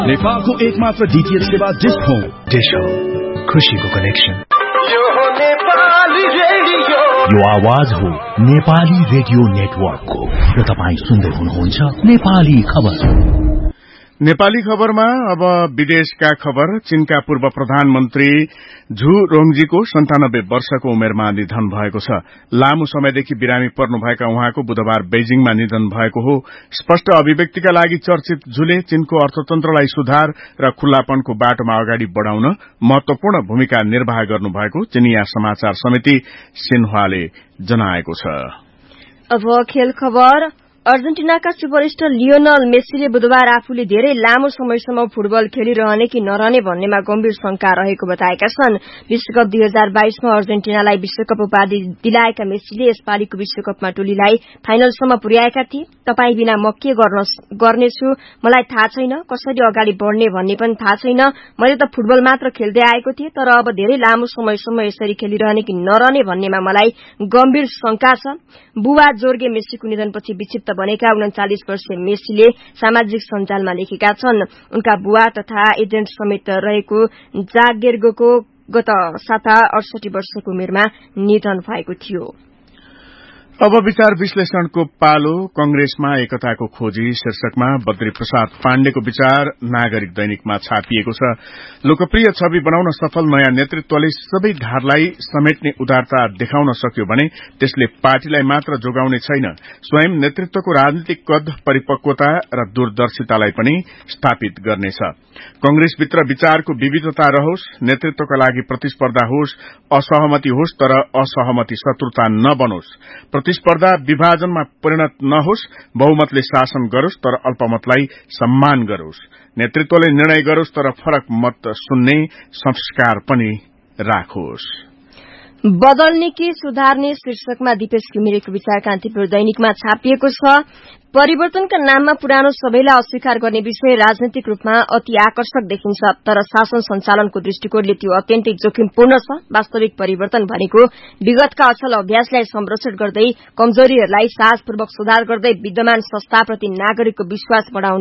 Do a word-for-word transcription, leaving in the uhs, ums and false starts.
नेपालको एकमात्र डीटीएच सेवा डिश होम। डिश होम, खुशीको कनेक्सन। यो हो नेपाली रेडियो। यो आवाज हो नेपाली रेडियो नेटवर्कको र तपाईँ सुन्दै हुनुहुन्छ नेपाली खबर। नेपाली खबरमा अब विदेशका खबर। चीनका पूर्व प्रधानमन्त्री झु रोङजीको सन्तानब्बे वर्षको उमेरमा निधन भएको छ। लामो समयदेखि बिरामी पर्नुभएका उहाँको बुधबार बेजिङमा निधन भएको हो। स्पष्ट अभिव्यक्तिका लागि चर्चित झुले चीनको अर्थतन्त्रलाई सुधार र खुल्लापनको बाटोमा अगाडि बढ़ाउन महत्वपूर्ण भूमिका निर्वाह गर्नुभएको चिनिया समाचार समिति सिन्ह्वाले जनाएको छ। अब खेल खबर। अर्जेन्टिनाका सुपरस्टार लियोनल मेसीले बुधबार आफूले धेरै लामो समयसम्म फुटबल खेलिरहने कि नरहने भन्नेमा गम्भीर शंका रहेको बताएका छन्। विश्वकप दुई हजार बाइसमा अर्जेन्टिनालाई विश्वकप उपाधि दिलाएका मेसीले यसपालिको विश्वकपमा टोलीलाई फाइनलसम्म पुर्याएका थिए। तपाई बिना म के गर्नेछु मलाई थाहा छैन, कसरी अगाडि बढ़ने भन्ने पनि थाहा छैन। मैले त फुटबल मात्र खेल्दै आएको थिएँ, तर अब धेरै लामो समयसम्म यसरी खेलिरहने कि नरहने भन्नेमा मलाई गम्भीर शंका छ। बुवा जोर्गे मेसीको निधनपछि विक्षिप्त बनेका उन्चालिस वर्षीय मेसीले सामाजिक सञ्जालमा लेखेका छन्। उनका बुवा तथा एजेन्ट समेत रहेको जागेर्गोको गत साता अडसठी वर्षको उमेरमा निधन भएको थियो। अब विचार विश्लेषणको पालो। कंग्रेसमा एकताको खोजी शीर्षकमा बद्री प्रसाद पाण्डेको विचार नागरिक दैनिकमा छापिएको छ। लोकप्रिय छवि बनाउन सफल नयाँ नेतृत्वले सबै धारलाई समेट्ने उदारता देखाउन सक्यो भने त्यसले पार्टीलाई मात्र जोगाउने छैन, स्वयं नेतृत्वको राजनीतिक कद, परिपक्वता र दूरदर्शितालाई पनि स्थापित गर्नेछ। कंग्रेसभित्र विचारको विविधता रहोस्, नेतृत्वका लागि प्रतिस्पर्धा होस्, असहमति होस्, तर असहमति शत्रुता नबनोस्। प्रतिस्पर्धा विभाजनमा परिणत नहोस्, बहुमतले शासन गरोस् तर अल्पमतलाई सम्मान गरोस्। नेतृत्वले निर्णय गरोस् तर फरक मत सुन्ने संस्कार पनि राखोस्। बदल्ने कि सुधार्ने शीर्षकमा दिपेश घिमिरेको विचार कान्तिपुर दैनिकमा छापिएको छ। परिवर्तनका नाममा पुरानो सबैलाई अस्वीकार गर्ने विषय राजनैतिक रूपमा अति आकर्षक देखिन्छ, तर शासन सञ्चालनको दृष्टिकोणले त्यो अत्यन्तै जोखिमपूर्ण छ। वास्तविक परिवर्तन भनेको विगतका अचल अभ्यासलाई संरक्षण गर्दै, कमजोरीहरूलाई साहसपूर्वक सुधार गर्दै विद्यमान संस्थाप्रति नागरिकको विश्वास बढ़ाउने